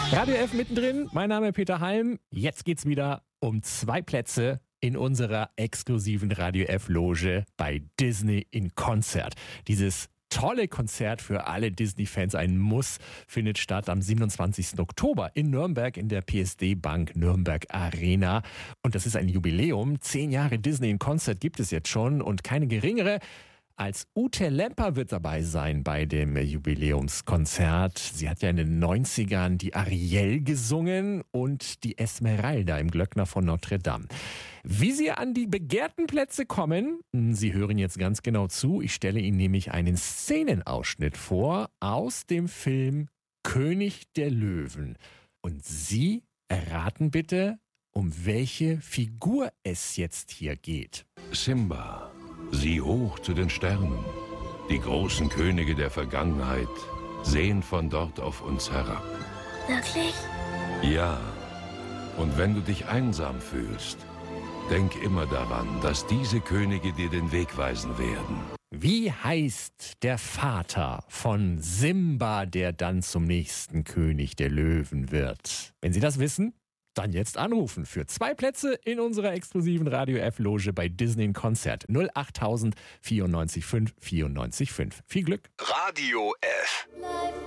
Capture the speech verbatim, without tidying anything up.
Radio F mittendrin, mein Name ist Peter Halm. Jetzt geht's wieder um zwei Plätze in unserer exklusiven Radio F-Loge bei Disney in Konzert. Dieses tolle Konzert für alle Disney-Fans, ein Muss, findet statt am siebenundzwanzigsten Oktober in Nürnberg in der P S D Bank Nürnberg Arena. Und das ist ein Jubiläum. Zehn Jahre Disney in Konzert gibt es jetzt schon und keine geringere als Ute Lemper wird dabei sein bei dem Jubiläumskonzert. Sie hat ja in den neunzigern die Ariel gesungen und die Esmeralda im Glöckner von Notre Dame. Wie Sie an die begehrten Plätze kommen, Sie hören jetzt ganz genau zu. Ich stelle Ihnen nämlich einen Szenenausschnitt vor aus dem Film König der Löwen. Und Sie erraten bitte, um welche Figur es jetzt hier geht. Simba. Sieh hoch zu den Sternen. Die großen Könige der Vergangenheit sehen von dort auf uns herab. Wirklich? Ja. Und wenn du dich einsam fühlst, denk immer daran, dass diese Könige dir den Weg weisen werden. Wie heißt der Vater von Simba, der dann zum nächsten König der Löwen wird? Wenn Sie das wissen, dann jetzt anrufen für zwei Plätze in unserer exklusiven Radio F-Loge bei Disney in Konzert. null acht tausend vierundneunzig fünf vierundneunzig fünf. Viel Glück. Radio F.